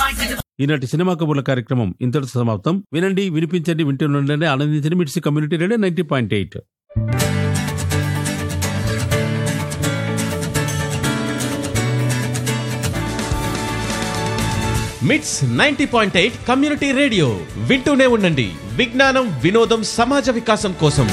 ఈనాటి సినిమా కబుర్ల కార్యక్రమం ఇంతటితో సమాప్తం. వినండి, వినిపించండి, వింటుండండి, ఆనందించండి. మిట్స్ కమ్యూనిటీ రేడియో 90.8. మిట్స్ 90.8 కమ్యూనిటీ రేడియో వింటూనే ఉండండి. విజ్ఞానం, వినోదం, సమాజ వికాసం కోసం.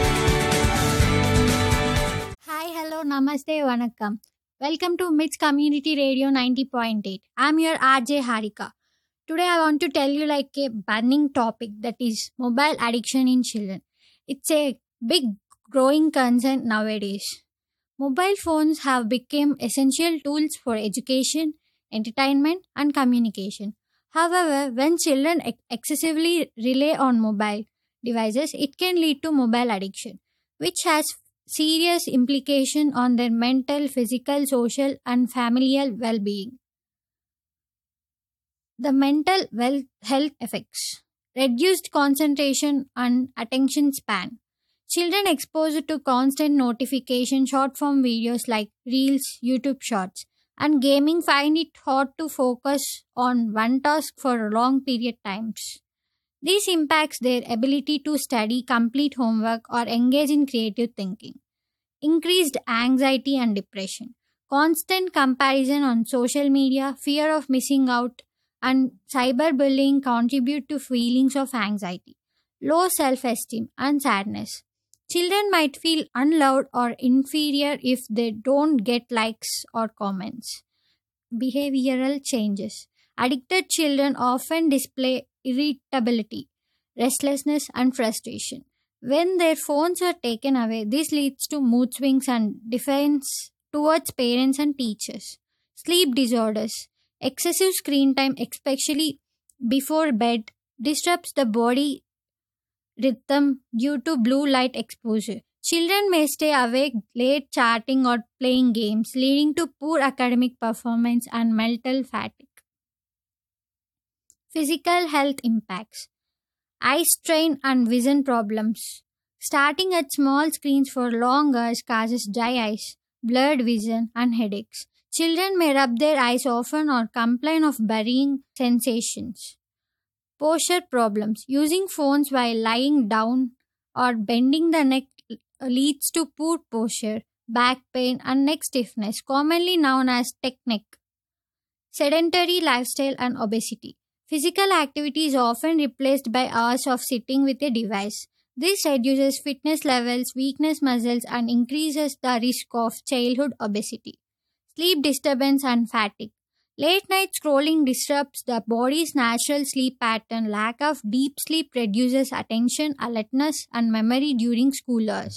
హాయ్, హలో, నమస్తే, vanakkam. Welcome to MITS Community Radio 90.8. I'm your RJ Harika. Today I want to tell you like a burning topic, that is mobile addiction in children. It's a big growing concern nowadays. Mobile phones have become essential tools for education, entertainment and communication. However, when children excessively rely on mobile devices, it can lead to mobile addiction, which has serious implication on their mental, physical, social and familial well-being. The mental health effects: reduced concentration and attention span. Children exposed to constant notification, short form videos like reels, YouTube shorts and gaming find it hard to focus on one task for long period times. This impacts their ability to study, complete homework, or engage in creative thinking. Increased anxiety and depression. Constant comparison on social media, fear of missing out, and cyberbullying contribute to feelings of anxiety, low self-esteem, and sadness. Children might feel unloved or inferior if they don't get likes or comments. Behavioral changes. Addicted children often display irritability, restlessness, and frustration. When their phones are taken away, this leads to mood swings and defiance towards parents and teachers. Sleep disorders. Excessive screen time, especially before bed, disrupts the body rhythm due to blue light exposure. Children may stay awake late chatting or playing games, leading to poor academic performance and mental fatigue. Physical health impacts. Eye strain and vision problems. Starting at small screens for long hours causes dry eyes, blurred vision, and headaches. Children may rub their eyes often or complain of burning sensations. Posture problems. Using phones while lying down or bending the neck leads to poor posture, back pain, and neck stiffness, commonly known as tech neck. Sedentary lifestyle and obesity. Physical activity is often replaced by hours of sitting with a device. This reduces fitness levels, weakens muscles, and increases the risk of childhood obesity. Sleep disturbance and fatigue. Late night scrolling disrupts the body's natural sleep pattern. Lack of deep sleep reduces attention, alertness, and memory during school hours.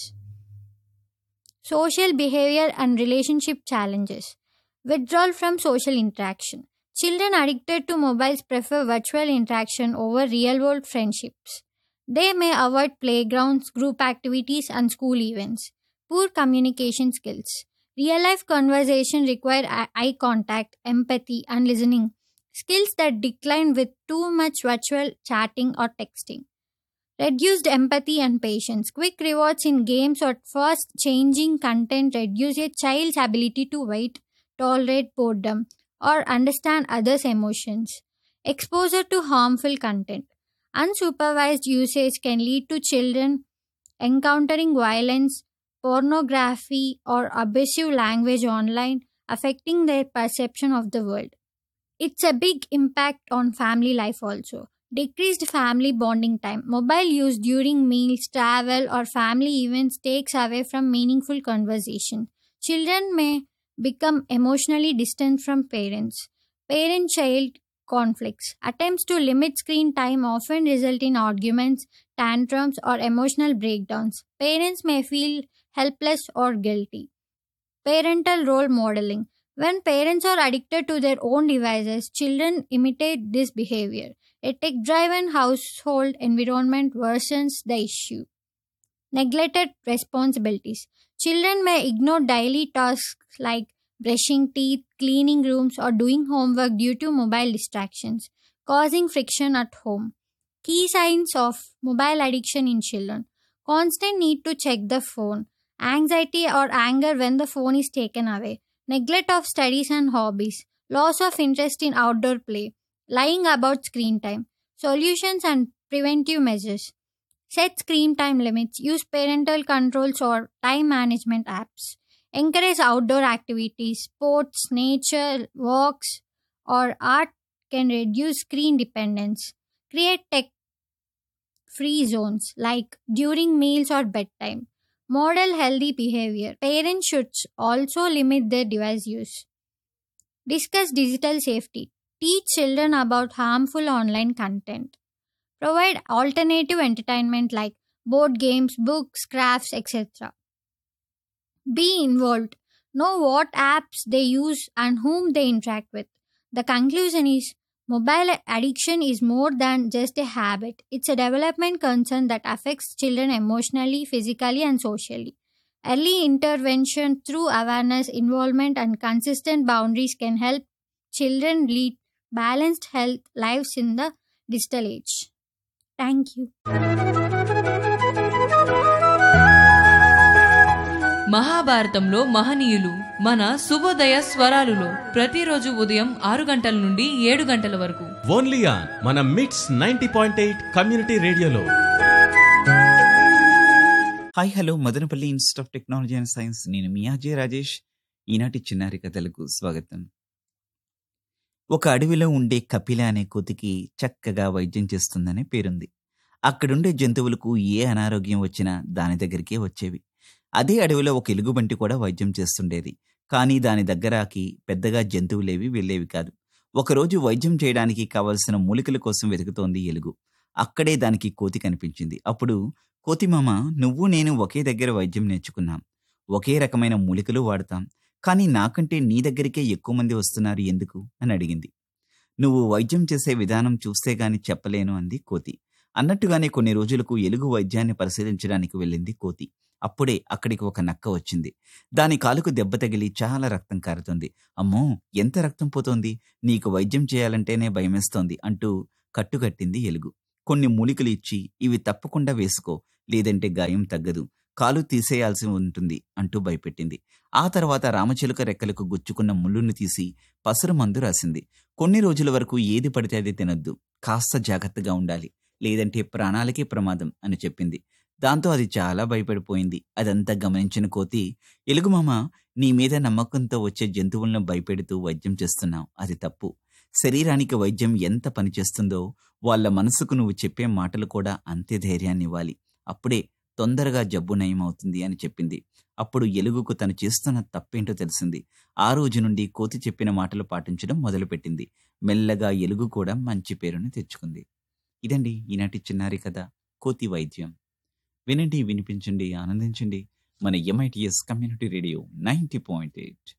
Social behavior and relationship challenges. Withdrawal from social interaction. Children addicted to mobiles prefer virtual interaction over real-world friendships. They may avoid playgrounds, group activities, and school events. Poor communication skills. Real-life conversation require eye contact, empathy, and listening, skills that decline with too much virtual chatting or texting. Reduced empathy and patience. Quick rewards in games or fast-changing content reduce a child's ability to wait, tolerate boredom, or understand others' emotions. Exposure to harmful content. Unsupervised usage can lead to children encountering violence, pornography, or abusive language online, affecting their perception of the world. It's a big impact on family life also. Decreased family bonding time. Mobile use during meals, travel, or family events takes away from meaningful conversation. Children may become emotionally distant from parents. Parent-child conflicts. Attempts to limit screen time often result in arguments, tantrums, or emotional breakdowns. Parents may feel helpless or guilty. Parental role modeling. When parents are addicted to their own devices, children imitate this behavior. A tech-driven household environment worsens the issue. Neglected responsibilities. Children may ignore daily tasks like brushing teeth, cleaning rooms, or doing homework due to mobile distractions, causing friction at home. Key signs of mobile addiction in children. Constant need to check the phone. Anxiety or anger when the phone is taken away. Neglect of studies and hobbies. Loss of interest in outdoor play. lying about screen time. Solutions and preventive measures. Set screen time limits. Use parental controls or time management apps. Encourage outdoor activities. Sports, nature, walks, or art can reduce screen dependence. Create tech free zones like during meals or bedtime. Model healthy behavior. Parents should also limit their device use. Discuss digital safety. Teach children about harmful online content. Provide alternative entertainment like board games, books, crafts, etc. Be involved. Know what apps they use and whom they interact with. The conclusion is mobile addiction is more than just a habit. It's a development concern that affects children emotionally, physically, and socially. Early intervention through awareness, involvement, and consistent boundaries can help children lead balanced health lives in the digital age. Thank you. మహాభారతంలో మహనీయులు మన శుభోదయ స్వరాలులో ప్రతిరోజు ఉదయం 6 గంటల నుండి 7 గంటల వరకు only on మన మిట్స్ 90.8 కమ్యూనిటీ రేడియోలో. Hi hello Madanapalle institute of technology and science, నేను మీ అజయ్ రాజేష్. ఈనాటి చిన్నారి కథలకు స్వాగతం. ఒక అడవిలో ఉండే కపిల అనే కోతికి చక్కగా వైద్యం చేస్తుందనే పేరుంది. అక్కడుండే జంతువులకు ఏ అనారోగ్యం వచ్చినా దాని దగ్గరికే వచ్చేవి. అదే అడవిలో ఒక ఎలుగుబంటి కూడా వైద్యం చేస్తుండేది. కానీ దాని దగ్గరకి పెద్దగా జంతువులేవి వెళ్ళేవి కాదు. ఒకరోజు వైద్యం చేయడానికి కావలసిన మూలికల కోసం వెతుకుతోంది ఎలుగు. అక్కడే దానికి కోతి కనిపించింది. అప్పుడు కోతిమామ, నువ్వు నేను ఒకే దగ్గర వైద్యం నేర్చుకున్నాం, ఒకే రకమైన మూలికలు వాడతాం, కానీ నాకంటే నీ దగ్గరికే ఎక్కువ మంది వస్తున్నారు ఎందుకు అని అడిగింది. నువ్వు వైద్యం చేసే విధానం చూస్తే గాని చెప్పలేను అంది కోతి. అన్నట్టుగానే కొన్ని రోజులకు ఎలుగు వైద్యాన్ని పరిశీలించడానికి వెళ్ళింది కోతి. అప్పుడే అక్కడికి ఒక నక్క వచ్చింది. దాని కాలుకు దెబ్బ తగిలి చాలా రక్తం కారుతుంది. అమ్మో, ఎంత రక్తం పోతోంది, నీకు వైద్యం చేయాలంటేనే భయమేస్తోంది అంటూ కట్టుకట్టింది ఎలుగు. కొన్ని మూలికలు ఇచ్చి, ఇవి తప్పకుండా వేసుకో, లేదంటే గాయం తగ్గదు, కాలు తీసేయాల్సి ఉంటుంది అంటూ భయపెట్టింది. ఆ తర్వాత రామచిలుక రెక్కలకు గుచ్చుకున్న ముళ్ళును తీసి పసరు మందు రాసింది. కొన్ని రోజుల వరకు ఏది పడితే అది తినొద్దు, కాస్త జాగ్రత్తగా ఉండాలి, లేదంటే ప్రాణాలకే ప్రమాదం అని చెప్పింది. దాంతో అది చాలా భయపడిపోయింది. అదంతా గమనించిన కోతి, ఎలుగుమామ, నీ మీద నమ్మకంతో వచ్చే జంతువులను భయపెడుతూ వైద్యం చేస్తున్నావు, అది తప్పు. శరీరానికి వైద్యం ఎంత పనిచేస్తుందో వాళ్ళ మనసుకు నువ్వు చెప్పే మాటలు కూడా అంతే ధైర్యాన్ని ఇవ్వాలి. అప్పుడే తొందరగా జబ్బు నయమవుతుంది అని చెప్పింది. అప్పుడు ఎలుగుకు తను చేస్తున్న తప్పేంటో తెలిసింది. ఆ రోజు నుండి కోతి చెప్పిన మాటలు పాటించడం మొదలుపెట్టింది. మెల్లగా ఎలుగు కూడా మంచి పేరుని తెచ్చుకుంది. ఇదండి ఈనాటి చిన్నారి కథ, కోతి వైద్యం. వినండి, వినిపించండి, ఆనందించండి. మన MITS కమ్యూనిటీ రేడియో 90.8.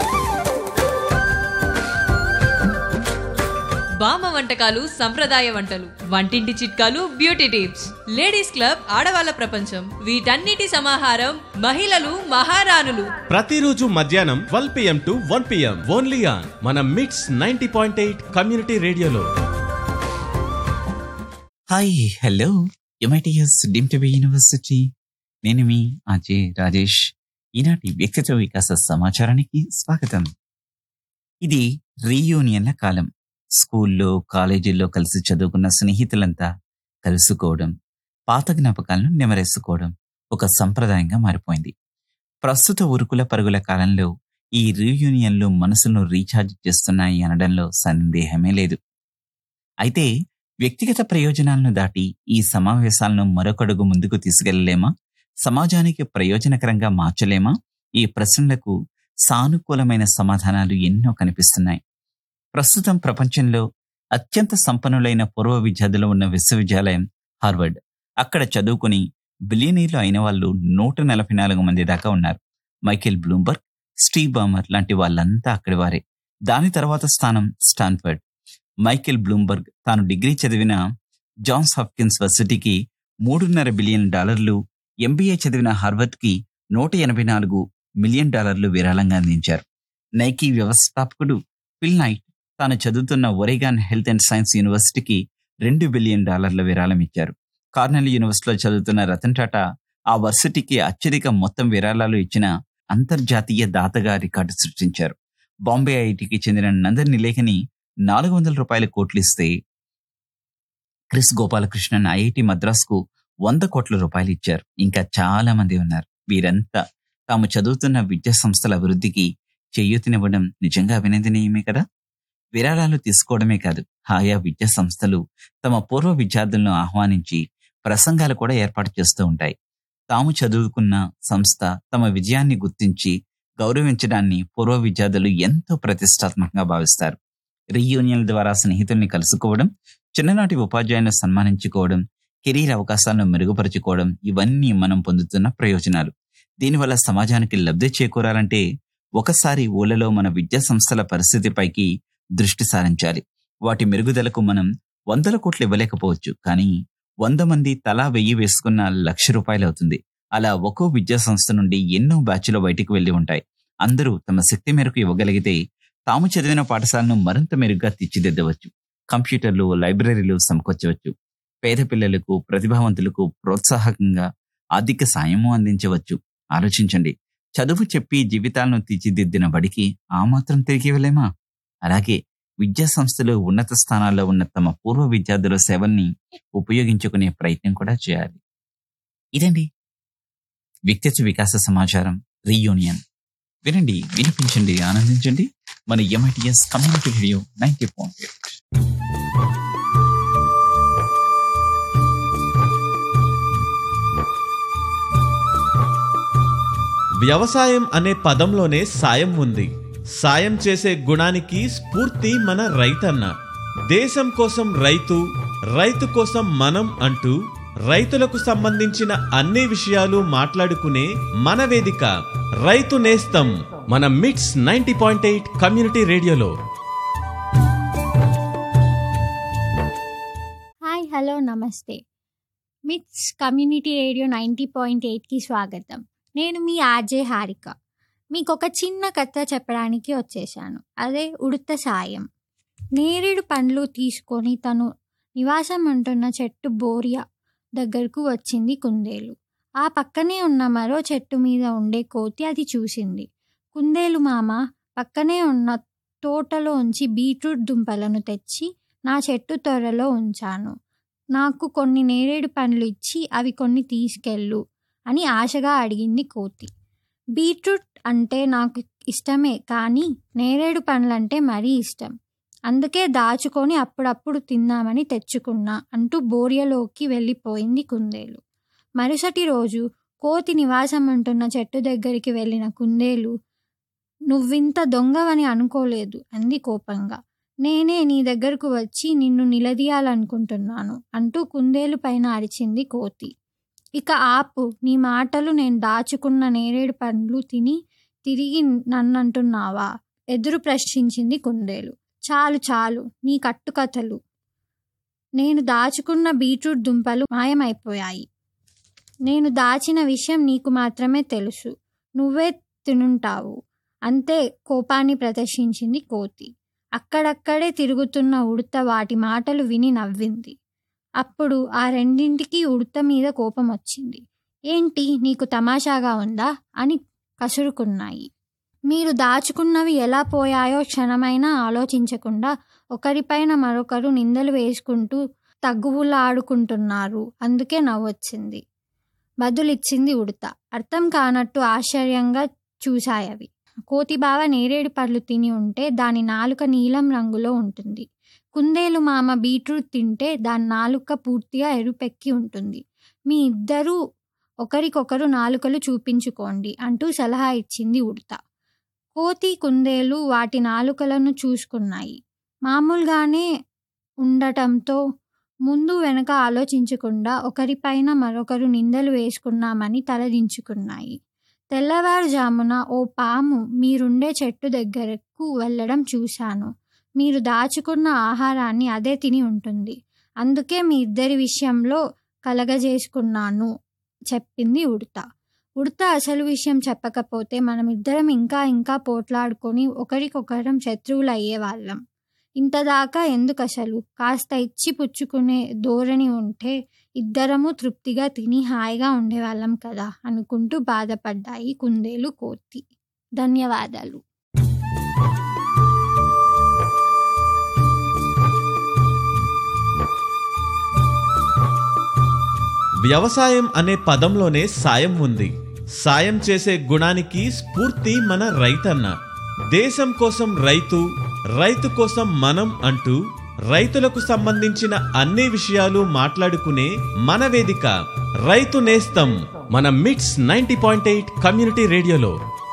బామ్మ వంటకాలు, సంప్రదాయ వంటలు, వంటింటి చిట్కాలు, బ్యూటీ టిప్స్, లేడీస్ క్లబ్, ఆడవాళ్ళ ప్రపంచం, వీటన్నిటి సమాహారం మహిళలు మహారాణులు. ప్రతిరోజు మధ్యాహ్నం 12 PM to 1 PM only on మన మిట్స్ 90.8 కమ్యూనిటీ రేడియోలో. Hi hello, MITS deemed to be university. నేను మీ అజయ్ రాజేష్. ఈనాటి వ్యక్తిత్వ వికాస సమాచారానికి స్వాగతం. ఇది రీయూనియన్ల కాలం. స్కూల్లో, కాలేజీల్లో కలిసి చదువుకున్న స్నేహితులంతా కలుసుకోవడం, పాత జ్ఞాపకాలను నెమరేసుకోవడం ఒక సంప్రదాయంగా మారిపోయింది. ప్రస్తుత ఉరుకుల పరుగుల కాలంలో ఈ రీయూనియన్లు మనసును రీఛార్జ్ చేస్తున్నాయి అనడంలో సందేహమే లేదు. అయితే వ్యక్తిగత ప్రయోజనాలను దాటి ఈ సమావేశాలను మరొకడుగు ముందుకు తీసుకెళ్లలేమా? సమాజానికి ప్రయోజనకరంగా మార్చలేమా? ఈ ప్రశ్నలకు సానుకూలమైన సమాధానాలు ఎన్నో కనిపిస్తున్నాయి. ప్రస్తుతం ప్రపంచంలో అత్యంత సంపన్నులైన పూర్వ విద్యార్థులు ఉన్న విశ్వవిద్యాలయం హార్వర్డ్. అక్కడ చదువుకుని బిలియనీర్లు అయిన వాళ్ళు 144 మంది దాకా ఉన్నారు. మైకేల్ బ్లూంబర్గ్, స్టీవ్ బామర్ లాంటి వాళ్ళంతా అక్కడి వారే. దాని తర్వాత స్థానం స్టాన్ఫర్డ్. మైకేల్ బ్లూంబర్గ్ తాను డిగ్రీ చదివిన జాన్స్ హాప్కిన్స్ వర్సిటీకి $3.5 బిలియన్, MBA చదివిన హార్వర్డ్కి $184 మిలియన్ విరాళంగా అందించారు. నైకీ వ్యవస్థాపకుడు ఫిల్ నైట్ తాను చదువుతున్న ఒరెగాన్ హెల్త్ అండ్ సైన్స్ యూనివర్సిటీకి $2 బిలియన్ విరాళం ఇచ్చారు. కార్నెల్ యూనివర్సిటీలో చదువుతున్న రతన్ టాటా ఆ వర్సిటీకి అత్యధిక మొత్తం విరాళాలు ఇచ్చిన అంతర్జాతీయ దాతగా రికార్డు సృష్టించారు. బాంబే ఐఐటికి చెందిన నందన్ నిలేకని ₹400 కోట్లు ఇస్తే క్రిస్ గోపాలకృష్ణన్ ఐఐటి మద్రాస్కు ₹100 కోట్ల ఇచ్చారు. ఇంకా చాలా మంది ఉన్నారు. వీరంతా తాము చదువుతున్న విద్యా సంస్థల అభివృద్ధికి చేయూతనివ్వడం నిజంగా అభినందనీయమే కదా. విరాళాలు తీసుకోవడమే కాదు, ఆయా విద్యా సంస్థలు తమ పూర్వ విద్యార్థులను ఆహ్వానించి ప్రసంగాలు కూడా ఏర్పాటు చేస్తూ ఉంటాయి. తాము చదువుకున్న సంస్థ తమ విజయాన్ని గుర్తించి గౌరవించడాన్ని పూర్వ విద్యార్థులు ఎంతో ప్రతిష్టాత్మకంగా భావిస్తారు. రీయూనియన్ల ద్వారా స్నేహితుల్ని కలుసుకోవడం, చిన్ననాటి ఉపాధ్యాయులను సన్మానించుకోవడం, కెరీర్ అవకాశాలను మెరుగుపరుచుకోవడం ఇవన్నీ మనం పొందుతున్న ప్రయోజనాలు. దీనివల్ల సమాజానికి లబ్ధి చేకూరాలంటే ఒకసారి ఊళ్ళలో మన విద్యా సంస్థల పరిస్థితిపైకి దృష్టి సారించాలి. వాటి మెరుగుదలకు మనం ₹100 కోట్లు ఇవ్వలేకపోవచ్చు, కానీ 100 మంది తలా 1000 వేసుకున్న ₹1,00,000 అవుతుంది. అలా ఒక్కో విద్యా సంస్థ నుండి ఎన్నో బ్యాచ్లు బయటికి వెళ్లి ఉంటాయి. అందరూ తమ శక్తి మేరకు ఇవ్వగలిగితే తాము చదివిన పాఠశాలను మరింత మెరుగ్గా తీర్చిదిద్దవచ్చు. కంప్యూటర్లు, లైబ్రరీలు సమకూర్చవచ్చు. పేద పిల్లలకు, ప్రతిభావంతులకు ప్రోత్సాహకంగా ఆర్థిక సాయము అందించవచ్చు. ఆలోచించండి, చదువు చెప్పి జీవితాలను తీర్చిదిద్దిన బడికి ఆ మాత్రం తిరిగి ఇవ్వలేమా? అలాగే విద్యా సంస్థలు ఉన్నత స్థానాల్లో ఉన్న తమ పూర్వ విద్యార్థుల సేవల్ని ఉపయోగించుకునే ప్రయత్నం కూడా చేయాలి. ఇదండి వ్యక్తిత్వ వికాస సమాచారం రీయూనియన్. వినండి, వినిపించండి, ఆనందించండి. మన MITS కమ్యూనిటీ రేడియో 90.8. వ్యవసాయం అనే పదంలోనే సాయం ఉంది. సాయం చేసే గుణానికి స్ఫూర్తి మన రైతన్న. దేశం కోసం రైతు, రైతు కోసం మనం అంటూ రైతులకు సంబంధించిన అన్ని విషయాలు మాట్లాడుకునే మన వేదిక రైతు నేస్తం, మన మిట్స్ 90.8 కమ్యూనిటీ రేడియోలో. హాయ్, హలో, నమస్తే. మిట్స్ కమ్యూనిటీ రేడియో 90.8కి స్వాగతం. నేను మీ ఆర్జే హారిక. మీకు ఒక చిన్న కథ చెప్పడానికి వచ్చేసాను. అదే ఉడత సాయం. నేరేడు పండ్లు తీసుకొని తను నివాసం ఉంటున్న చెట్టు బోరియా దగ్గరకు వచ్చింది కుందేలు. ఆ పక్కనే ఉన్న మరో చెట్టు మీద ఉండే కోతి అది చూసింది. కుందేలు మామ, పక్కనే ఉన్న తోటలోంచి బీట్రూట్ దుంపలను తెచ్చి నా చెట్టు తొర్రలో ఉంచాను. నాకు కొన్ని నేరేడు పండ్లు ఇచ్చి అవి కొన్ని తీసుకెళ్ళు అని ఆశగా అడిగింది కోతి. బీట్రూట్ అంటే నాకు ఇష్టమే, కానీ నేరేడు పండ్లంటే మరీ ఇష్టం. అందుకే దాచుకొని అప్పుడప్పుడు తిందామని తెచ్చుకున్నా అంటూ బోరియలోకి వెళ్ళిపోయింది కుందేలు. మరుసటి రోజు కోతి నివాసం ఉంటున్న చెట్టు దగ్గరికి వెళ్ళిన కుందేలు, నువ్వింత దొంగవని అనుకోలేదు అంది కోపంగా. నేనే నీ దగ్గరకు వచ్చి నిన్ను నిలదీయాలనుకుంటున్నాను అంటూ కుందేలు పైన అరిచింది కోతి. ఇక ఆపు నీ మాటలు, నేను దాచుకున్న నేరేడు పండ్లు తిని తిరిగి నన్నంటున్నావా? ఎదురు ప్రశ్నించింది కుందేలు. చాలు చాలు నీ కట్టుకథలు. నేను దాచుకున్న బీట్రూట్ దుంపలు మాయమైపోయాయి. నేను దాచిన విషయం నీకు మాత్రమే తెలుసు. నువ్వే తినుంటావు అంతే కోపాన్ని ప్రదర్శించింది కోతి. అక్కడక్కడే తిరుగుతున్న ఉడత వాటి మాటలు విని నవ్వింది. అప్పుడు ఆ రెండింటికి ఉడత మీద కోపం వచ్చింది. ఏంటి, నీకు తమాషాగా ఉందా అని కసురుకున్నాయి. మీరు దాచుకున్నవి ఎలా పోయాయో క్షణమైనా ఆలోచించకుండా ఒకరిపైన మరొకరు నిందలు వేసుకుంటూ తగ్గువులాడుకుంటున్నారు. అందుకే నవ్వొచ్చింది బదులిచ్చింది ఉడత. అర్థం కానట్టు ఆశ్చర్యంగా చూశాయవి. కోతి బావ నేరేడు పళ్ళు తిని ఉంటే దాని నాలుక నీలం రంగులో ఉంటుంది. కుందేలు మామ బీట్రూట్ తింటే దాని నాలుక పూర్తిగా ఎరుపెక్కి ఉంటుంది. మీ ఇద్దరూ ఒకరికొకరు నాలుకలు చూపించుకోండి అంటూ సలహా ఇచ్చింది ఉడత. కోతి, కుందేలు వాటి నాలుకలను చూసుకున్నాయి. మామూలుగానే ఉండటంతో ముందు వెనక ఆలోచించకుండా ఒకరిపైన మరొకరు నిందలు వేసుకున్నామని తలదించుకున్నాయి. తెల్లవారుజామున ఓ పాము మీరుండే చెట్టు దగ్గరకు వెళ్ళడం చూశాను. మీరు దాచుకున్న ఆహారాన్ని అదే తిని ఉంటుంది. అందుకే మీ ఇద్దరి విషయంలో కలగజేసుకున్నాను చెప్పింది ఉడత. ఉడత అసలు విషయం చెప్పకపోతే మనమిద్దరం ఇంకా ఇంకా పోట్లాడుకొని ఒకరికొకరం శత్రువులు అయ్యేవాళ్ళం. ఇంతదాకా ఎందుకసలు? కాస్త ఇచ్చి పుచ్చుకునే ధోరణి ఉంటే ఇద్దరము తృప్తిగా తిని హాయిగా ఉండేవాళ్ళం కదా అనుకుంటూ బాధపడ్డాయి కుందేలు, కోతి. ధన్యవాదాలు. వ్యవసాయం అనే పదంలోనే సాయం ఉంది. సాయం చేసే గుణానికి స్ఫూర్తి మన రైతన్న. దేశం కోసం రైతు, రైతు కోసం మనం అంటూ రైతులకు సంబంధించిన అన్ని విషయాలు మాట్లాడుకునే మన వేదిక రైతు నేస్తం మన మిట్స్ 90.8 కమ్యూనిటీ రేడియోలో.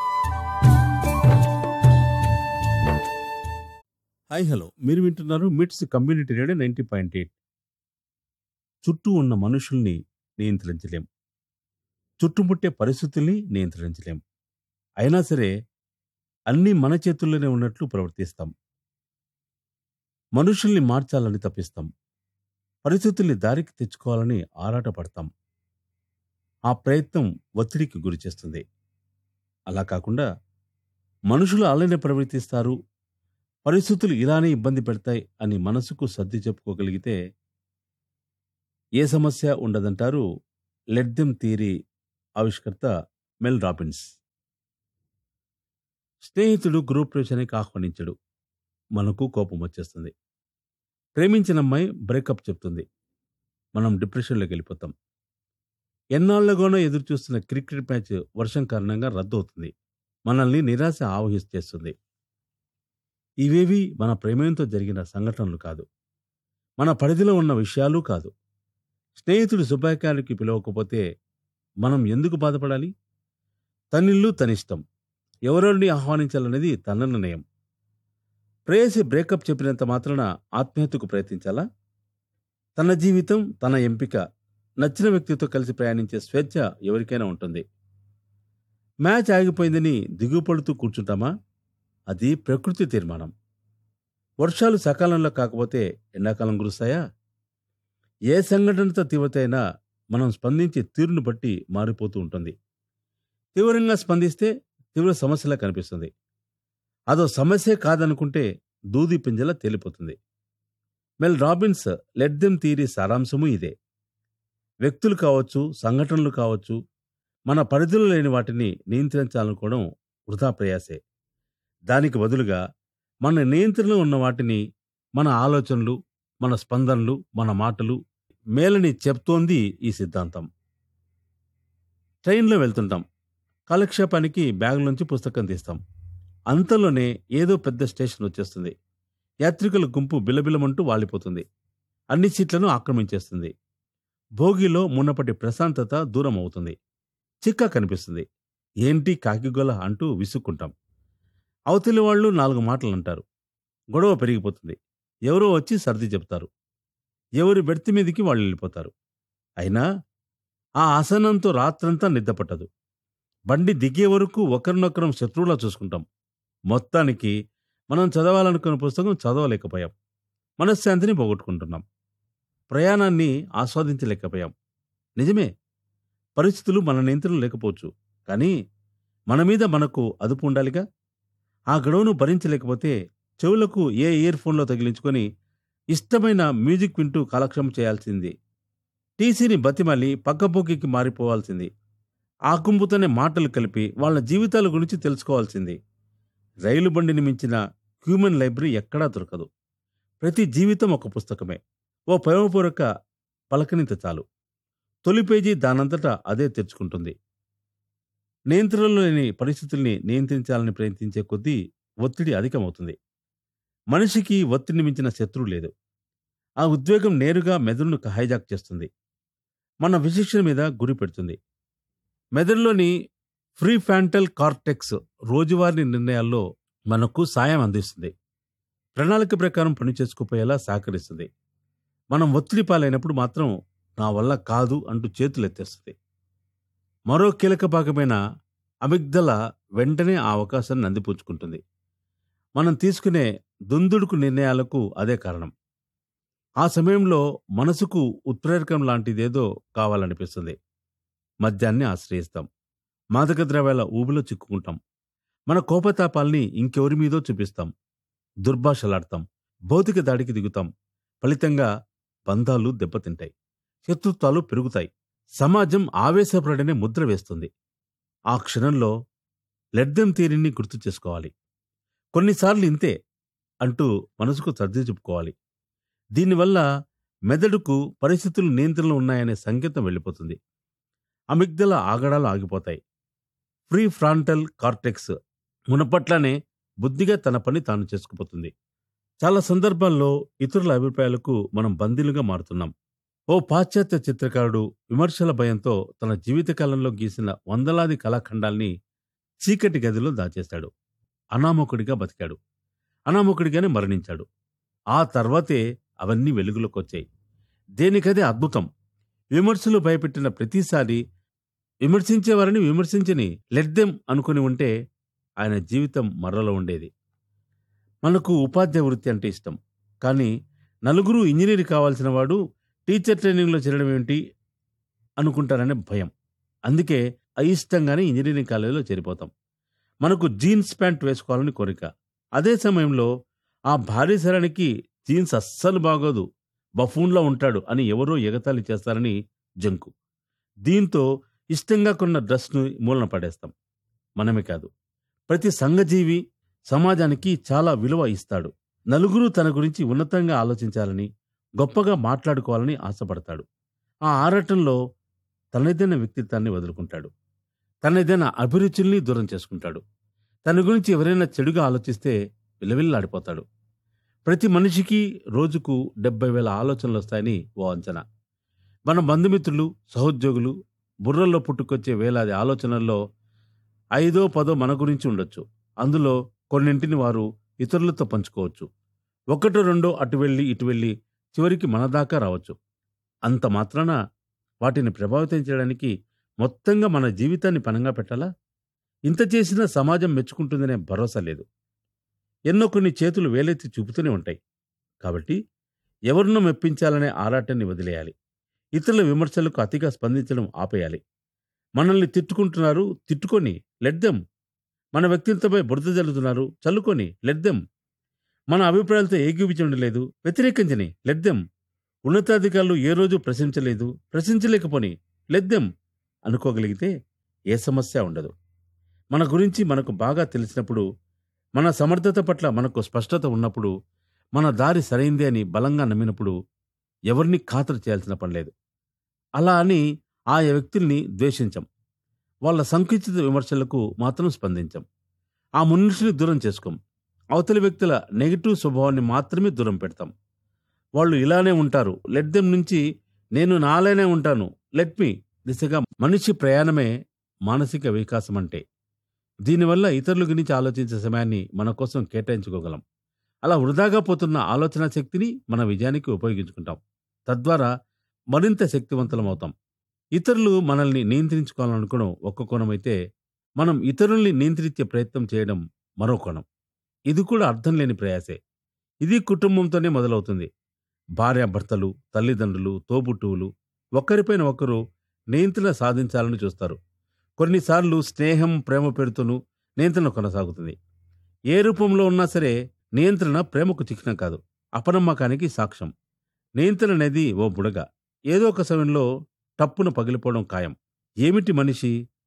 హాయ్ హలో, మీరు వింటున్నారు మిట్స్ కమ్యూనిటీ రేడియో 90.8. చుట్టూ ఉన్న మనుషుల్ని నియంత్రించలేం, చుట్టుముట్టే పరిస్థితుల్ని నియంత్రించలేం. అయినా సరే అన్నీ మన చేతుల్లోనే ఉన్నట్లు ప్రవర్తిస్తాం. మనుషుల్ని మార్చాలని తప్పిస్తాం, పరిస్థితుల్ని దారికి తెచ్చుకోవాలని ఆరాటపడతాం. ఆ ప్రయత్నం ఒత్తిడికి గురి చేస్తుంది. అలా కాకుండా మనుషులు అలానే ప్రవర్తిస్తారు, పరిస్థితులు ఇలానే ఇబ్బంది పెడతాయి అని మనసుకు సర్ది చెప్పుకోగలిగితే ఏ సమస్య ఉండదంటారు లెట్ దెమ్ థియరీ ఆవిష్కర్త మెల్ రాబిన్స్. స్నేహితుడు గ్రూప్ ప్రవేశానికి ఆహ్వానించడు, మనకు కోపం వచ్చేస్తుంది. ప్రేమించిన అమ్మాయి బ్రేకప్ చెప్తుంది, మనం డిప్రెషన్లోకి వెళ్ళిపోతాం. ఎన్నాళ్లుగానో ఎదురు చూస్తున్న క్రికెట్ మ్యాచ్ వర్షం కారణంగా రద్దు అవుతుంది, మనల్ని నిరాశ ఆవహిస్తేస్తుంది. ఇవేవి మన ప్రేమతో జరిగిన సంఘటనలు కాదు, మన పరిధిలో ఉన్న విషయాలు కాదు. స్నేహితుడు శుభాకార్యానికి పిలవకపోతే మనం ఎందుకు బాధపడాలి? తనిల్లు తనిష్టం, ఎవరిని ఆహ్వానించాలనేది తన నిర్ణయం. ప్రేయసి బ్రేకప్ చెప్పినంత మాత్రాన ఆత్మహత్యకు ప్రయత్నించాలా? తన జీవితం, తన ఎంపిక, నచ్చిన వ్యక్తితో కలిసి ప్రయాణించే స్వేచ్ఛ ఎవరికైనా ఉంటుంది. మ్యాచ్ ఆగిపోయిందని దిగుపడుతూ కూర్చుంటామా? అది ప్రకృతి తీర్మానం. వర్షాలు సకాలంలో కాకపోతే ఎండాకాలం కురుస్తాయా? ఏ సంఘటనతో తీవ్రత అయినా మనం స్పందించే తీరును బట్టి మారిపోతూ ఉంటుంది. తీవ్రంగా స్పందిస్తే తీవ్ర సమస్యలా కనిపిస్తుంది. అదో సమస్యే కాదనుకుంటే దూది పింజలా తేలిపోతుంది. మెల్ రాబిన్స్ లెట్ దెమ్ థియరీ సారాంశము ఇదే. వ్యక్తులు కావచ్చు, సంఘటనలు కావచ్చు, మన పరిధిలో లేని వాటిని నియంత్రించాలనుకోవడం వృధా ప్రయాసే. దానికి బదులుగా మన నియంత్రణలో ఉన్న వాటిని, మన ఆలోచనలు, మన స్పందనలు, మన మాటలు మేలని చెప్తోంది ఈ సిద్ధాంతం. ట్రైన్లో వెళ్తుంటాం, కాలక్షేపానికి బ్యాగులోంచి పుస్తకం తీస్తాం. అంతలోనే ఏదో పెద్ద స్టేషన్ వచ్చేస్తుంది. యాత్రికుల గుంపు బిలబిలమంటూ వాలిపోతుంది, అన్ని సీట్లను ఆక్రమించేస్తుంది. భోగిలో మున్నపటి ప్రశాంతత దూరం అవుతుంది, చిక్కా కనిపిస్తుంది. ఏంటి కాకిగొల అంటూ విసుక్కుంటాం. అవతలి వాళ్ళు 4 మాటలు అంటారు, గొడవ పెరిగిపోతుంది. ఎవరో వచ్చి సర్ది చెప్తారు, ఎవరి బెర్తి మీదికి వాళ్ళు వెళ్ళిపోతారు. అయినా ఆ అసహనంతో రాత్రంతా నిద్రపట్టదు. బండి దిగే వరకు ఒకరినొకరం శత్రువులా చూసుకుంటాం. మొత్తానికి మనం చదవాలనుకున్న పుస్తకం చదవలేకపోయాం, మనశ్శాంతిని పోగొట్టుకుంటున్నాం, ప్రయాణాన్ని ఆస్వాదించలేకపోయాం. నిజమే, పరిస్థితులు మన నియంత్రణ లేకపోవచ్చు, కానీ మన మీద మనకు అదుపు ఉండాలిగా. ఆ గడువును భరించలేకపోతే చెవులకు ఏ ఇయర్ ఫోన్లో తగిలించుకొని ఇష్టమైన మ్యూజిక్ వింటూ కాలక్షేమం చేయాల్సింది. టీసీని బతిమాలి పక్కపోకికి మారిపోవాల్సింది. ఆ గుంపుతోనే మాటలు కలిపి వాళ్ళ జీవితాల గురించి తెలుసుకోవాల్సింది. రైలు బండిని మించిన హ్యూమన్ లైబ్రరీ ఎక్కడా దొరకదు. ప్రతి జీవితం ఒక పుస్తకమే, ఓ ప్రేమపూర్వక పలకనింత చాలు. తొలి పేజీ దానంతటా అదే తెరుచుకుంటుంది. నియంత్రణలో లేని పరిస్థితుల్ని నియంత్రించాలని ప్రయత్నించే కొద్దీ ఒత్తిడి అధికమవుతుంది. మనిషికి ఒత్తిడిని మించిన శత్రువు లేదు. ఆ ఉద్వేగం నేరుగా మెదడును హైజాక్ చేస్తుంది, మన విశిక్షణ మీద గురి పెడుతుంది. మెదడులోని ప్రీఫ్రాంటల్ కార్టెక్స్ రోజువారీ నిర్ణయాల్లో మనకు సాయం అందిస్తుంది, ప్రణాళిక ప్రకారం పనిచేసుకుపోయేలా సహకరిస్తుంది. మనం ఒత్తిడి పాలైనప్పుడు మాత్రం నా వల్ల కాదు అంటూ చేతులెత్తేస్తుంది. మరో కీలక భాగమైన అమిగ్దల వెంటనే ఆ అవకాశాన్ని అందిపుచ్చుకుంటుంది. మనం తీసుకునే దుందుడుకు నిర్ణయాలకు అదే కారణం. ఆ సమయంలో మనసుకు ఉత్ప్రేరకం లాంటిదేదో కావాలనిపిస్తుంది. మద్యాన్ని ఆశ్రయిస్తాం, మాదక ద్రవ్యాల ఊబిలో చిక్కుకుంటాం, మన కోపతాపాల్ని ఇంకెవరి మీదో చూపిస్తాం, దుర్భాషలాడతాం, భౌతిక దాడికి దిగుతాం. ఫలితంగా బంధాలు దెబ్బతింటాయి, శత్రుత్వాలు పెరుగుతాయి, సమాజం ఆవేశపడనే ముద్ర వేస్తుంది. ఆ క్షణంలో లెట్ దెమ్ థియరీని గుర్తు చేసుకోవాలి. కొన్నిసార్లు ఇంతే అంటూ మనసుకు సర్ది చెప్పుకోవాలి. దీనివల్ల మెదడుకు పరిస్థితులు నియంత్రణలో ఉన్నాయనే సంకేతం వెళ్ళిపోతుంది. అమిగ్దల ఆగడాలు ఆగిపోతాయి. ప్రీ ఫ్రాంటల్ కార్టెక్స్ మునపట్లనే బుద్ధిగా తన పని తాను చేసుకుపోతుంది. చాలా సందర్భాల్లో ఇతరుల అభిప్రాయాలకు మనం బందీలుగా మారుతున్నాం. ఓ పాశ్చాత్య చిత్రకారుడు విమర్శల భయంతో తన జీవితకాలంలో గీసిన వందలాది కళాఖండాల్ని చీకటి గదిలో దాచేశాడు. అనామకుడిగా బతికాడు. అనామకుడిగానే మరణించాడు. ఆ తర్వాతే అవన్నీ వెలుగులోకొచ్చాయి. దేనికదే అద్భుతం. విమర్శలు భయపెట్టిన ప్రతిసారి విమర్శించేవారిని విమర్శించని లెడ్దెం అనుకుని ఉంటే ఆయన జీవితం మర్రలో ఉండేది. మనకు ఉపాధ్యాయ వృత్తి అంటే ఇష్టం. కానీ నలుగురు ఇంజనీర్ కావాల్సిన వాడు టీచర్ ట్రైనింగ్లో చేరడం ఏమిటి అనుకుంటారనే భయం. అందుకే అయిష్టంగానే ఇంజనీరింగ్ కాలేజీలో చేరిపోతాం. మనకు జీన్స్ ప్యాంట్ వేసుకోవాలని కోరిక. అదే సమయంలో ఆ భారీ శరానికి జీన్స్ అస్సలు బాగోదు, బఫూన్లో ఉంటాడు అని ఎవరో ఎగతాళి చేస్తారని జంకు. దీంతో ఇష్టంగా కొన్న డ్రెస్ను మూలన పడేస్తాం. మనమే కాదు, ప్రతి సంఘజీవి సమాజానికి చాలా విలువ ఇస్తాడు. నలుగురు తన గురించి ఉన్నతంగా ఆలోచించాలని, గొప్పగా మాట్లాడుకోవాలని ఆశపడతాడు. ఆ ఆరాటంలో తనదైన వ్యక్తిత్వాన్ని వదులుకుంటాడు. తనదైన అభిరుచుల్ని దూరం చేసుకుంటాడు. తన గురించి ఎవరైనా చెడుగా ఆలోచిస్తే విలవిల్లాడిపోతాడు. ప్రతి మనిషికి రోజుకు 70,000 ఆలోచనలు వస్తాయని ఓ అంచనా. మన బంధుమిత్రులు, సహోద్యోగులు బుర్రల్లో పుట్టుకొచ్చే వేలాది ఆలోచనల్లో 5-10 మన గురించి ఉండొచ్చు. అందులో కొన్నింటిని వారు ఇతరులతో పంచుకోవచ్చు. 1-2 అటు వెళ్ళి ఇటు వెళ్ళి చివరికి మన దాకా రావచ్చు. అంత మాత్రాన వాటిని ప్రభావితం చేయడానికి మొత్తంగా మన జీవితాన్ని పణంగా పెట్టాలా? ఇంత చేసినా సమాజం మెచ్చుకుంటుందనే భరోసా లేదు. ఎన్నో కొన్ని చేతులు వేలెత్తి చూపుతూనే ఉంటాయి. కాబట్టి ఎవరినో మెప్పించాలనే ఆరాటాన్ని వదిలేయాలి. ఇతరుల విమర్శలకు అతిగా స్పందించడం ఆపేయాలి. మనల్ని తిట్టుకుంటున్నారు, తిట్టుకొని లెడ్దెం. మన వ్యక్తిత్వంపై బురద జల్లుతున్నారు, చల్లుకొని లెడ్దెం. మన అభిప్రాయాలతో ఏకీపించడం లేదు, వ్యతిరేకించని లెడ్దెం. ఉన్నతాధికారులు ఏ రోజు ప్రశంసలేదు, ప్రశంసలేకపోని లెద్దెం అనుకోగలిగితే ఏ సమస్య ఉండదు. మన గురించి మనకు బాగా తెలిసినప్పుడు, మన సమర్థత పట్ల మనకు స్పష్టత ఉన్నప్పుడు, మన దారి సరైందే అని బలంగా నమ్మినప్పుడు ఎవరిని ఖాతరు చేయాల్సిన పనిలేదు. అలా అని ఆయా వ్యక్తుల్ని ద్వేషించం. వాళ్ళ సంకుచిత విమర్శలకు మాత్రం స్పందించం. ఆ మనుషుల్ని దూరం చేసుకోం. అవతలి వ్యక్తుల నెగిటివ్ స్వభావాన్ని మాత్రమే దూరం పెడతాం. వాళ్ళు ఇలానే ఉంటారు, లెట్ దెమ్ నుంచి నేను నాలానే ఉంటాను, లెట్ మీ దిశగా మనిషి ప్రయాణమే మానసిక వికాసం అంటే. దీనివల్ల ఇతరుల గురించి ఆలోచించే సమయాన్ని మన కోసం కేటాయించుకోగలం. అలా వృధాగా పోతున్న ఆలోచన శక్తిని మన విజయానికి ఉపయోగించుకుంటాం. తద్వారా మరింత శక్తివంతులమవుతాం. ఇతరులు మనల్ని నియంత్రించుకోవాలనుకోవడం ఒక కోణం అయితే, మనం ఇతరుల్ని నియంత్రించే ప్రయత్నం చేయడం మరో కోణం. ఇది కూడా అర్థం లేని ప్రయాసే. ఇది కుటుంబంతోనే మొదలవుతుంది. భార్యాభర్తలు, తల్లిదండ్రులు, తోబుట్టువులు ఒకరిపైన ఒకరు నియంత్రణ సాధించాలని చూస్తారు. కొన్నిసార్లు స్నేహం, ప్రేమ పేరుతోనూ నియంత్రణ కొనసాగుతుంది. ఏ రూపంలో ఉన్నా సరే నియంత్రణ ప్రేమకు చిహ్నం కాదు, అపనమ్మకానికి సాక్ష్యం. నియంత్రణ అనేది ఓ బుడగ. ఏదో ఒక సమయంలో టప్పున పగిలిపోవడం ఖాయం. ఏమిటి మనిషి?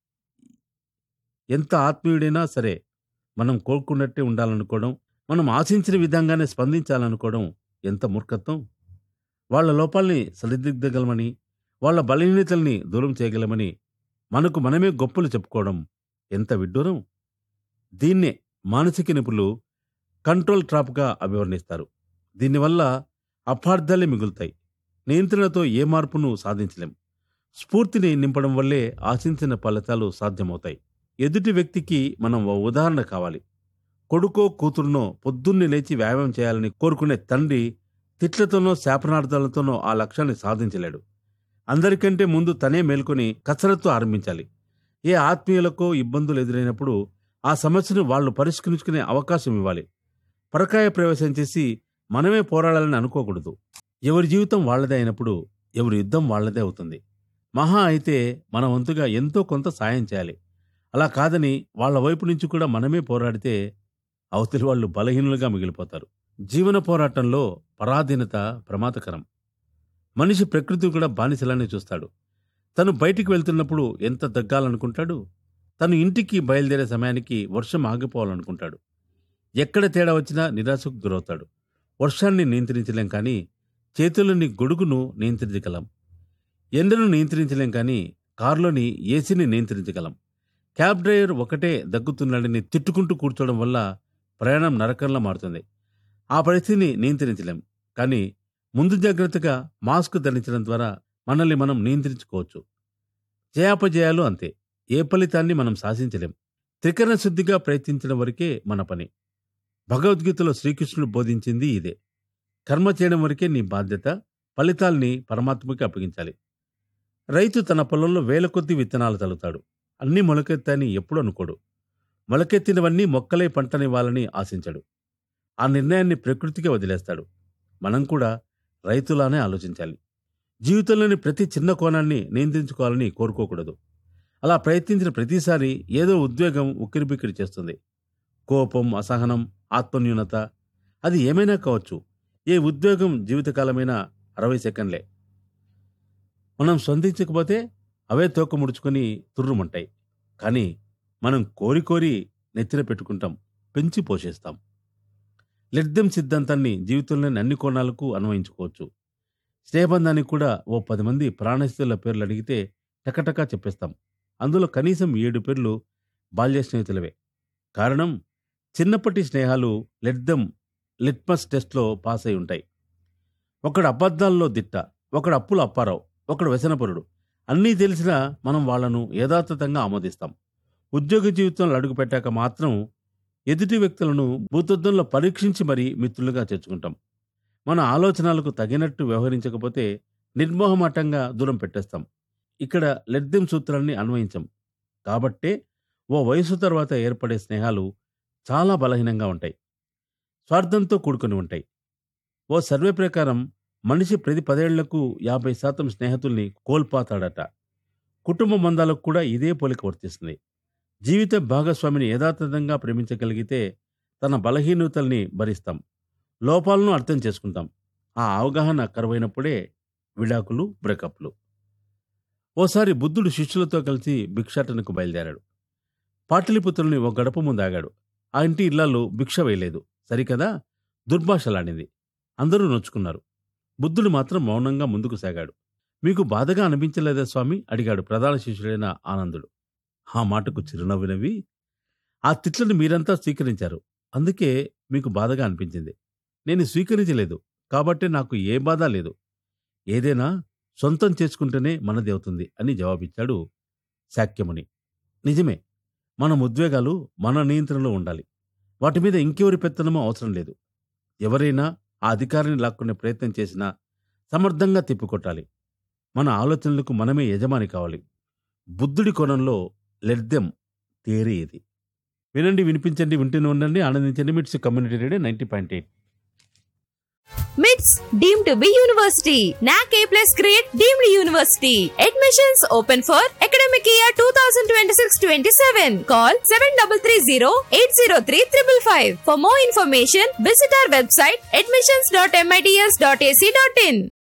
ఎంత ఆత్మీయుడైనా సరే మనం కోరుకున్నట్టే ఉండాలనుకోవడం, మనం ఆశించిన విధంగానే స్పందించాలనుకోవడం ఎంత మూర్ఖత్వం. వాళ్ళ లోపాల్ని సరిదిద్దగలమని, వాళ్ళ బలహీనతల్ని దూరం చేయగలమని మనకు మనమే గొప్పలు చెప్పుకోవడం ఎంత విడ్డూరం. దీన్నే మానసిక నిపుణులు కంట్రోల్ ట్రాప్గా అభివర్ణిస్తారు. దీనివల్ల అపార్థాలే మిగులుతాయి. నియంత్రణతో ఏ మార్పును సాధించలేం. స్ఫూర్తిని నింపడం వల్లే ఆశించిన ఫలితాలు సాధ్యమవుతాయి. ఎదుటి వ్యక్తికి మనం ఓ ఉదాహరణ కావాలి. కొడుకో కూతురునో పొద్దున్నే లేచి వ్యాయామం చేయాలని కోరుకునే తండ్రి తిట్లతోనో శాపనార్థాలతోనో ఆ లక్ష్యాన్ని సాధించలేడు. అందరికంటే ముందు తనే మేల్కొని కసరత్తు ఆరంభించాలి. ఏ ఆత్మీయులకో ఇబ్బందులు ఎదురైనప్పుడు ఆ సమస్యను వాళ్ళు పరిష్కరించుకునే అవకాశం ఇవ్వాలి. పరకాయ ప్రవేశం చేసి మనమే పోరాడాలని అనుకోకూడదు. ఎవరి జీవితం వాళ్లదే అయినప్పుడు ఎవరి యుద్ధం వాళ్లదే అవుతుంది. మహా అయితే మన వంతుగా ఎంతో కొంత సాయం చేయాలి. అలా కాదని వాళ్ల వైపు నుంచి కూడా మనమే పోరాడితే అవతలి వాళ్ళు బలహీనులుగా మిగిలిపోతారు. జీవన పోరాటంలో పరాధీనత ప్రమాదకరం. మనిషి ప్రకృతి కూడా బానిసలానే చూస్తాడు. తను బయటికి వెళ్తున్నప్పుడు ఎంత దగ్గాలనుకుంటాడు. తను ఇంటికి బయలుదేరే సమయానికి వర్షం ఆగిపోవాలనుకుంటాడు. ఎక్కడ తేడా వచ్చినా నిరాశకు గురవుతాడు. వర్షాన్ని నియంత్రించలేం, కానీ చేతుల్లోని గొడుగును నియంత్రించగలం. ఎండను నియంత్రించలేం కానీ కారులోని ఏసీని నియంత్రించగలం. క్యాబ్ డ్రైవర్ ఒకటే దగ్గుతున్నాడని తిట్టుకుంటూ కూర్చోవడం వల్ల ప్రయాణం నరకంలా మారుతుంది. ఆ పరిస్థితిని నియంత్రించలేం, కానీ ముందు జాగ్రత్తగా మాస్క్ ధరించడం ద్వారా మనల్ని మనం నియంత్రించుకోవచ్చు. జయాపజయాలు అంతే, ఏ ఫలితాన్ని మనం శాసించలేం. త్రికరణ శుద్ధిగా ప్రయత్నించడం వరకే మన పని. భగవద్గీతలో శ్రీకృష్ణుడు బోధించింది ఇదే. కర్మ చేయడం వరకే నీ బాధ్యత, ఫలితాల్ని పరమాత్మకి అప్పగించాలి. రైతు తన పొలంలో వేల కొద్ది విత్తనాలు చల్లుతాడు. అన్నీ మొలకెత్తాని ఎప్పుడు అనుకోడు. మొలకెత్తినవన్నీ మొక్కలై పంటనివ్వాలని ఆశించడు. ఆ నిర్ణయాన్ని ప్రకృతికే వదిలేస్తాడు. మనం కూడా రైతులానే ఆలోచించాలి. జీవితంలోని ప్రతి చిన్న కోణాన్ని నియంత్రించుకోవాలని కోరుకోకూడదు. అలా ప్రయత్నించిన ప్రతిసారి ఏదో ఉద్వేగం ఉక్కిరిబిక్కిరి చేస్తుంది. కోపం, అసహనం, ఆత్మన్యూనత, అది ఏమైనా కావచ్చు. ఏ ఉద్వేగం జీవితకాలమైన 60 సెకండ్లే. మనం స్పందించకపోతే అవే తోక ముడుచుకొని తుర్రుమంటాయి. కానీ మనం కోరి కోరి నెత్తిన పెట్టుకుంటాం, పెంచి పోషిస్తాం. లెట్ సిద్ధాంతాన్ని జీవితంలోని అన్ని కోణాలకు అన్వయించుకోవచ్చు. స్నేహబంధానికి కూడా ఓ 10 మంది ప్రాణస్థితుల పేర్లు అడిగితే టకటకా చెప్పేస్తాం. అందులో కనీసం 7 పేర్లు బాల్య స్నేహితులవే. కారణం, చిన్నప్పటి స్నేహాలు లిట్మస్ టెస్ట్లో పాస్ అయి ఉంటాయి. ఒకడు అబద్ధాల్లో దిట్ట, ఒకడు అప్పుల అప్పారావు, ఒకడు వ్యసనపరుడు. అన్నీ తెలిసినా మనం వాళ్లను యథాతథంగా ఆమోదిస్తాం. ఉద్యోగ జీవితంలో అడుగుపెట్టాక మాత్రం ఎదుటి వ్యక్తులను భూతద్దంలో పరీక్షించి మరీ మిత్రులుగా చేర్చుకుంటాం. మన ఆలోచనలకు తగినట్టు వ్యవహరించకపోతే నిర్మోహమాటంగా దూరం పెట్టేస్తాం. ఇక్కడ లెట్ సూత్రాన్ని అన్వయించం. కాబట్టే ఓ వయసు తర్వాత ఏర్పడే స్నేహాలు చాలా బలహీనంగా ఉంటాయి, స్వార్థంతో కూడుకొని ఉంటాయి. ఓ సర్వే ప్రకారం మనిషి ప్రతి 10 ఏళ్లకు 50% స్నేహితుల్ని కోల్పోతాడట. కుటుంబ బంధాలకు కూడా ఇదే పోలిక వర్తిస్తుంది. జీవిత భాగస్వామిని యథాతథంగా ప్రేమించగలిగితే తన బలహీనతల్ని భరిస్తాం, లోపాలను అర్థం చేసుకుంటాం. ఆ అవగాహన కరువైనప్పుడే విడాకులు, బ్రేకప్లు. ఓసారి బుద్ధుడు శిష్యులతో కలిసి భిక్షాటనకు బయలుదేరాడు. పాటలిపుత్రుల్ని ఓ గడప ముందు ఆగాడు. ఆ ఇంటి ఇళ్లాలు భిక్ష వేయలేదు, సరికదా దుర్భాషలాడింది. అందరూ నొచ్చుకున్నారు. బుద్ధుడు మాత్రం మౌనంగా ముందుకు సాగాడు. మీకు బాధగా అనిపించలేదా స్వామి? అడిగాడు ప్రధాన శిష్యుడైన ఆనందుడు. ఆ మాటకు చిరునవ్వు నవ్వి, ఆ తిట్లను మీరంతా స్వీకరించారు, అందుకే మీకు బాధగా అనిపించింది. నేను స్వీకరించలేదు కాబట్టి నాకు ఏ బాధ లేదు. ఏదైనా సొంతం చేసుకుంటేనే మనది అవుతుంది అని జవాబిచ్చాడు శాక్యముని. నిజమే, మన ఉద్వేగాలు మన నియంత్రణలో ఉండాలి. వాటి మీద ఇంకెవరి పెత్తనమో అవసరం లేదు. ఎవరైనా ఆ అధికారాన్ని లాక్కునే ప్రయత్నం చేసినా సమర్థంగా తిప్పికొట్టాలి. మన ఆలోచనలకు మనమే యజమాని కావాలి. బుద్ధుడి కోణంలో లెట్ దెమ్ థియరీ ఇది. వినండి, వినిపించండి, వింటూనే ఉండండి, ఆనందించండి. మిట్స్ community radio 90.8. MITS deemed to be university. NAC A+ grade deemed university. Admissions open for academic year 2026-27. Call 7330-803-555. For more information, visit our website admissions.mits.ac.in.